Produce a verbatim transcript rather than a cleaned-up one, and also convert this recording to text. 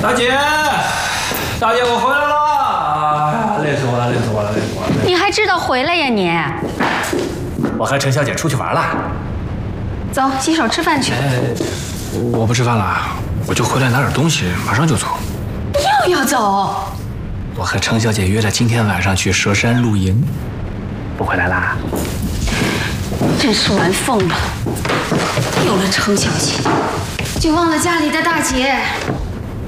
大姐，大姐，我回来了！啊，累死我了，累死我了，累死我了！ 你还知道回来呀你？ 我和陈小姐出去玩了。 走，洗手吃饭去。 哎，我不吃饭了，我就回来拿点东西，马上就走。 又要走？ 我和程小姐约了今天晚上去佘山露营，不回来啦？ 真是玩疯了！有了程小姐，就忘了家里的大姐。